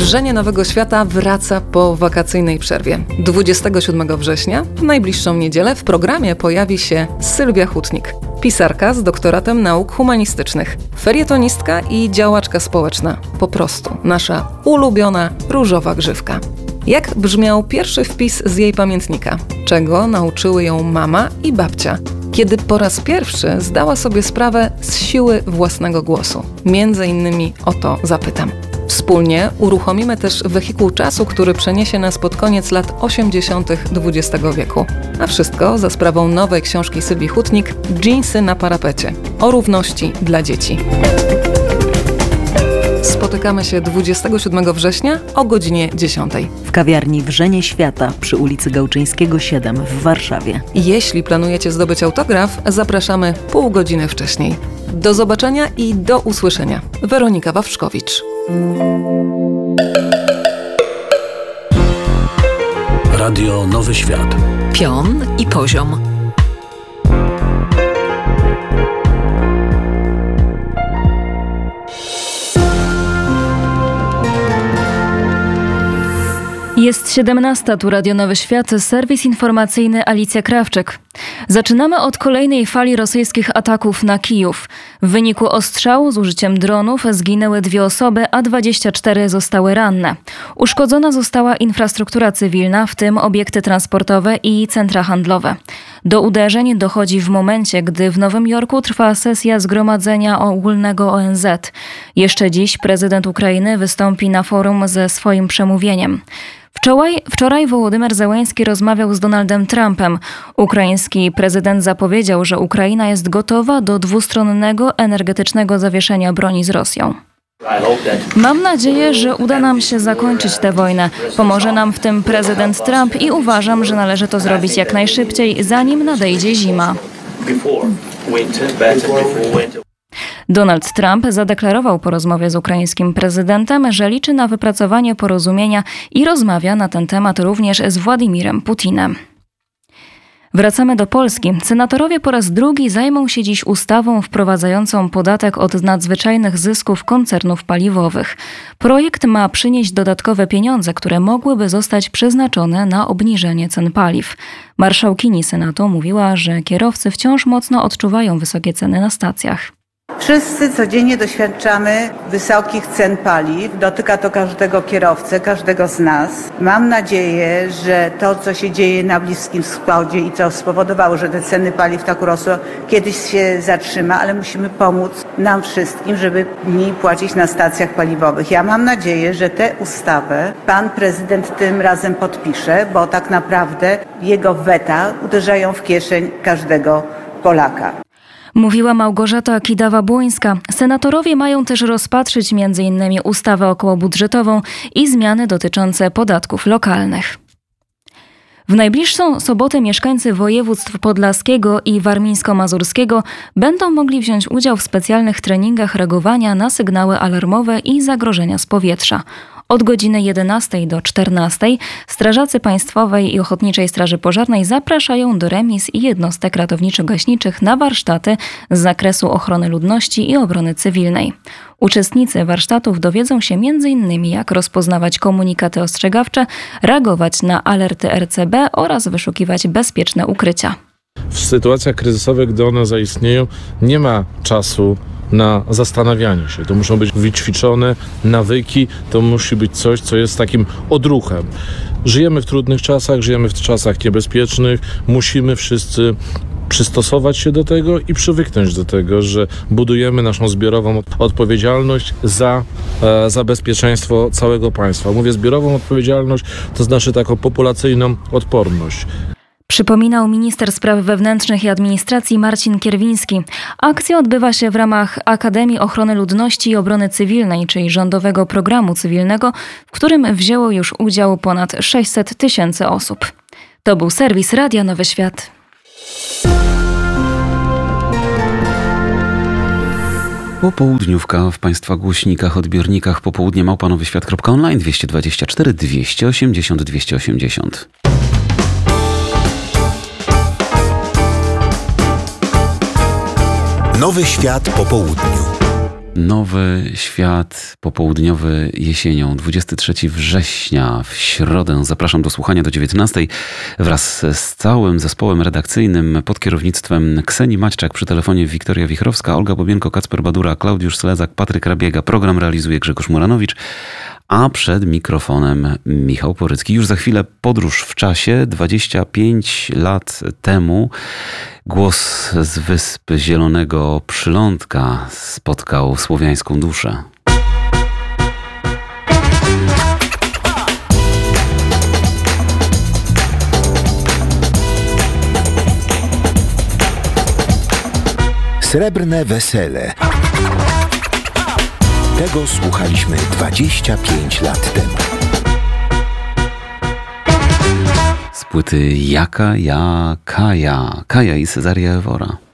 Wrzenie Nowego Świata wraca po wakacyjnej przerwie. 27 września, w najbliższą niedzielę, w programie pojawi się Sylwia Hutnik. Pisarka z doktoratem nauk humanistycznych, felietonistka i działaczka społeczna. Po prostu nasza ulubiona różowa grzywka. Jak brzmiał pierwszy wpis z jej pamiętnika? Czego nauczyły ją mama i babcia, kiedy po raz pierwszy zdała sobie sprawę z siły własnego głosu? Między innymi o to zapytam. Wspólnie uruchomimy też wehikuł czasu, który przeniesie nas pod koniec lat 80. XX wieku. A wszystko za sprawą nowej książki Sylwii Hutnik „Dżinsy na parapecie” o równości dla dzieci. Spotykamy się 27 września o godzinie 10. W kawiarni Wrzenie Świata przy ulicy Gałczyńskiego 7 w Warszawie. Jeśli planujecie zdobyć autograf, zapraszamy pół godziny wcześniej. Do zobaczenia i do usłyszenia. Weronika Wawrzkowicz. Radio Nowy Świat. Pion i poziom. Jest 17, tu Radio Nowy Świat, serwis informacyjny Alicja Krawczyk. Zaczynamy od kolejnej fali rosyjskich ataków na Kijów. W wyniku ostrzału z użyciem dronów zginęły 2 osoby, a 24 zostały ranne. Uszkodzona została infrastruktura cywilna, w tym obiekty transportowe i centra handlowe. Do uderzeń dochodzi w momencie, gdy w Nowym Jorku trwa sesja Zgromadzenia Ogólnego ONZ. Jeszcze dziś prezydent Ukrainy wystąpi na forum ze swoim przemówieniem. Wczoraj Wołodymyr Zełenski rozmawiał z Donaldem Trumpem. Ukraiński prezydent zapowiedział, że Ukraina jest gotowa do dwustronnego energetycznego zawieszenia broni z Rosją. Mam nadzieję, że uda nam się zakończyć tę wojnę. Pomoże nam w tym prezydent Trump i uważam, że należy to zrobić jak najszybciej, zanim nadejdzie zima. Donald Trump zadeklarował po rozmowie z ukraińskim prezydentem, że liczy na wypracowanie porozumienia i rozmawia na ten temat również z Władimirem Putinem. Wracamy do Polski. Senatorowie po raz drugi zajmą się dziś ustawą wprowadzającą podatek od nadzwyczajnych zysków koncernów paliwowych. Projekt ma przynieść dodatkowe pieniądze, które mogłyby zostać przeznaczone na obniżenie cen paliw. Marszałkini Senatu mówiła, że kierowcy wciąż mocno odczuwają wysokie ceny na stacjach. Wszyscy codziennie doświadczamy wysokich cen paliw. Dotyka to każdego kierowcę, każdego z nas. Mam nadzieję, że to, co się dzieje na Bliskim Wschodzie i co spowodowało, że te ceny paliw tak urosły, kiedyś się zatrzyma, ale musimy pomóc nam wszystkim, żeby mniej płacić na stacjach paliwowych. Ja mam nadzieję, że tę ustawę pan prezydent tym razem podpisze, bo tak naprawdę jego weta uderzają w kieszeń każdego Polaka. Mówiła Małgorzata Kidawa-Błońska. Senatorowie mają też rozpatrzyć m.in. ustawę okołobudżetową i zmiany dotyczące podatków lokalnych. W najbliższą sobotę mieszkańcy województw podlaskiego i warmińsko-mazurskiego będą mogli wziąć udział w specjalnych treningach reagowania na sygnały alarmowe i zagrożenia z powietrza. Od godziny 11 do 14 strażacy Państwowej i Ochotniczej Straży Pożarnej zapraszają do remiz i jednostek ratowniczo-gaśniczych na warsztaty z zakresu ochrony ludności i obrony cywilnej. Uczestnicy warsztatów dowiedzą się m.in. jak rozpoznawać komunikaty ostrzegawcze, reagować na alerty RCB oraz wyszukiwać bezpieczne ukrycia. W sytuacjach kryzysowych, gdy one zaistnieją, nie ma czasu na zastanawianie się. To muszą być wyćwiczone nawyki, to musi być coś, co jest takim odruchem. Żyjemy w trudnych czasach, żyjemy w czasach niebezpiecznych, musimy wszyscy przystosować się do tego i przywyknąć do tego, że budujemy naszą zbiorową odpowiedzialność za bezpieczeństwo całego państwa. Mówię zbiorową odpowiedzialność, to znaczy taką populacyjną odporność. Przypominał minister spraw wewnętrznych i administracji Marcin Kierwiński. Akcja odbywa się w ramach Akademii Ochrony Ludności i Obrony Cywilnej, czyli rządowego programu cywilnego, w którym wzięło już udział ponad 600 000 osób. To był serwis Radia Nowy Świat. Popołudniówka w Państwa głośnikach, odbiornikach popołudnie@nowyświat.online 224 280 280. Nowy Świat po południu. Nowy Świat popołudniowy jesienią, 23 września w środę. Zapraszam do słuchania do 19 wraz z całym zespołem redakcyjnym pod kierownictwem Ksenii Maćczak, przy telefonie Wiktoria Wichrowska, Olga Bobienko, Kacper Badura, Klaudiusz Slezak, Patryk Rabiega. Program realizuje Grzegorz Muranowicz, a przed mikrofonem Michał Porycki. Już za chwilę podróż w czasie. 25 lat temu głos z Wysp Zielonego Przylądka spotkał słowiańską duszę. Srebrne wesele. Tego słuchaliśmy 25 lat temu. Z płyty Jaka, ja, Kaja i Cezaria Ewora.